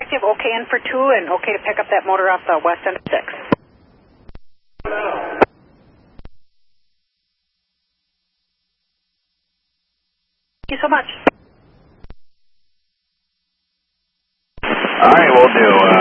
active, okay in for 2, and okay to pick up that motor off the west end of 6. Thank you so much. All right, we'll do